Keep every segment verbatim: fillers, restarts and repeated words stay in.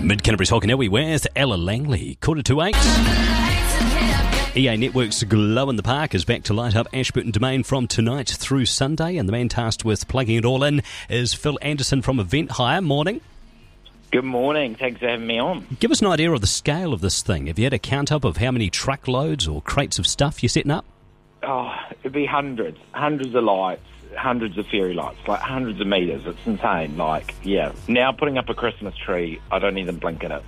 Mid-Canterbury's Hokoniwi with Ella Langley. Quarter to eight. E A Network's Glow in the Park is back to light up Ashburton Domain from tonight through Sunday, and the man tasked with plugging it all in is Phil Anderson from Event Hire. Morning. Good morning. Thanks for having me on. Give us an idea of the scale of this thing. Have you had a count up of how many truckloads or crates of stuff you're setting up? Oh, it'd be hundreds. Hundreds of lights, hundreds of fairy lights, like hundreds of metres. It's insane. Like, yeah. Now putting up a Christmas tree, I don't even blink at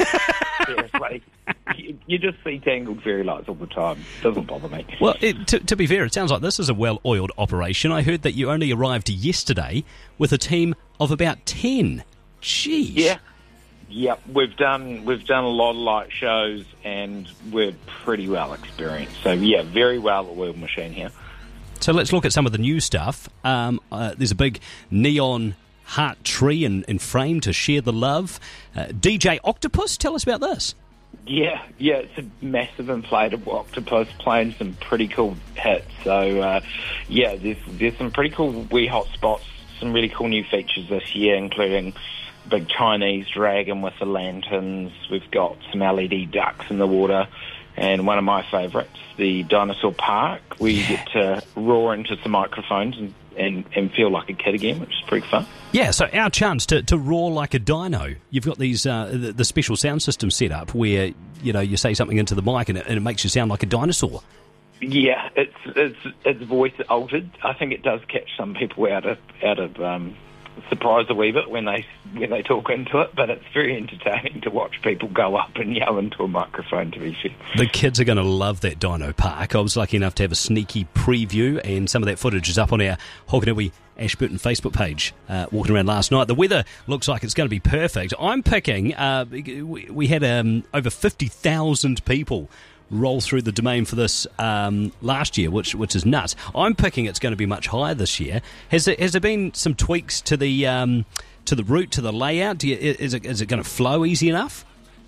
it. Seriously. You, you just see tangled fairy lights all the time. Doesn't bother me. Well, it, to, to be fair, it sounds like this is a well-oiled operation. I heard that you only arrived yesterday with a team of about ten. Jeez. Yeah. Yeah, we've done we've done a lot of light shows and we're pretty well experienced. So yeah, very well-oiled machine here. So let's look at some of the new stuff. Um, uh, there's a big neon heart tree and, and frame to share the love. Uh, D J Octopus, tell us about this. Yeah, yeah, it's a massive inflatable octopus playing some pretty cool hits. So uh, yeah, there's there's some pretty cool wee hot spots, some really cool new features this year, including big Chinese dragon with the lanterns. We've got some L E D ducks in the water, and one of my favourites, the dinosaur park, where you get to roar into some microphones and, and, and feel like a kid again, which is pretty fun. Yeah, so our chance to, to roar like a dino. You've got these uh, the, the special sound system set up where, you know, you say something into the mic and it, and it makes you sound like a dinosaur. Yeah, it's it's it's voice altered. I think it does catch some people out of out of um, surprise a wee bit when they when they talk into it, but it's very entertaining to watch people go up and yell into a microphone, to be fair. The kids are going to love that Dino Park. I was lucky enough to have a sneaky preview, and some of that footage is up on our Hokoniwi Ashburton Facebook page, uh, walking around last night. The weather looks like it's going to be perfect. I'm picking, uh, we had um, over fifty thousand people roll through the domain for this um, last year, which which is nuts. I'm picking it's going to be much higher this year. Has there, has there been some tweaks to the um, to the route, to the layout? Do you, is it is it going to flow easy enough?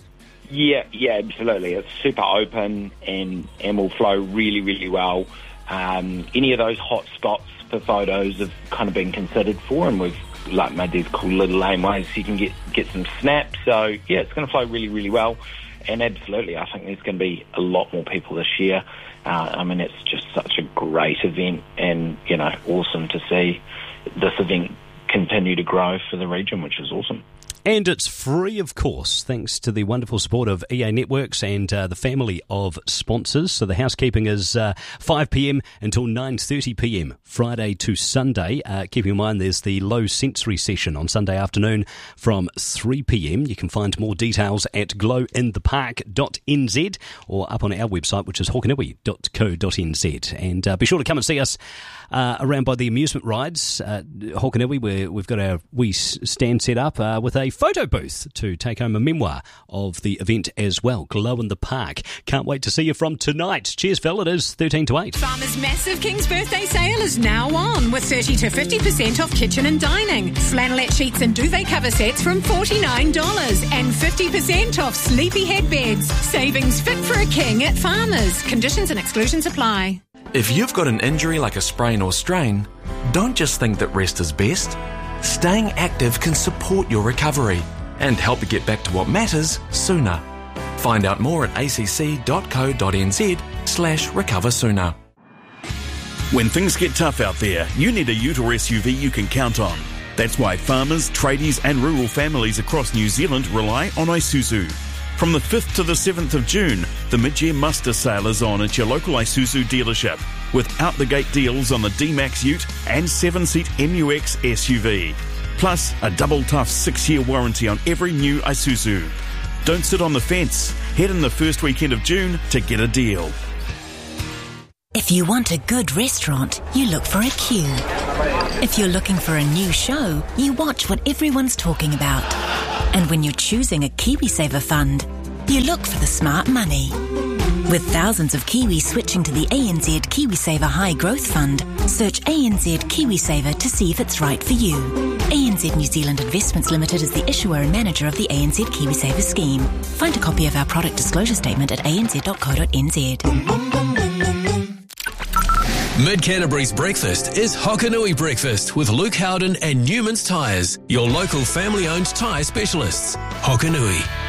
Yeah, yeah, absolutely. It's super open and, and will flow really, really well. Um, any of those hot spots for photos have kind of been considered for, and we've like made these cool little laneways so you can get, get some snaps. So, yeah, it's going to flow really, really well. And absolutely, I think there's going to be a lot more people this year. Uh, I mean, it's just such a great event, and, you know, awesome to see this event continue to grow for the region, which is awesome. And it's free, of course, thanks to the wonderful support of E A Networks and uh, the family of sponsors. So the housekeeping is uh, five p.m. until nine thirty p.m, Friday to Sunday. Uh, keep in mind there's the low sensory session on Sunday afternoon from three p.m. You can find more details at glow in the park dot n z or up on our website, which is hokoniwi dot co dot n z. And uh, be sure to come and see us uh, around by the amusement rides. Uh, Hokoniwi, where we've got our wee stand set up uh, with a photo booth to take home a memoir of the event as well. Glow in the Park. Can't wait to see you from tonight. Cheers, Phil. It is thirteen to eight. Farmers' massive King's Birthday sale is now on with thirty to fifty percent off kitchen and dining. Flannelette sheets and duvet cover sets from forty-nine dollars and fifty percent off sleepy head beds. Savings fit for a king at Farmers. Conditions and exclusions apply. If you've got an injury like a sprain or strain, don't just think that rest is best. Staying active can support your recovery and help you get back to what matters sooner. Find out more at acc dot co dot n z slash recover sooner. When things get tough out there, you need a ute or S U V you can count on. That's why farmers, tradies and rural families across New Zealand rely on Isuzu. From the fifth to the seventh of June, the mid-year muster sale is on at your local Isuzu dealership, with out-the-gate deals on the D-Max Ute and seven-seat M U X S U V. Plus, a double-tough six-year warranty on every new Isuzu. Don't sit on the fence. Head in the first weekend of June to get a deal. If you want a good restaurant, you look for a queue. If you're looking for a new show, you watch what everyone's talking about. And when you're choosing a KiwiSaver fund, you look for the smart money. With thousands of Kiwis switching to the A N Z KiwiSaver High Growth Fund, search A N Z KiwiSaver to see if it's right for you. A N Z New Zealand Investments Limited is the issuer and manager of the A N Z KiwiSaver scheme. Find a copy of our product disclosure statement at a n z dot co dot n z. Mid Canterbury's breakfast is Hokanui Breakfast with Luke Howden and Newman's Tyres, your local family-owned tyre specialists. Hokanui.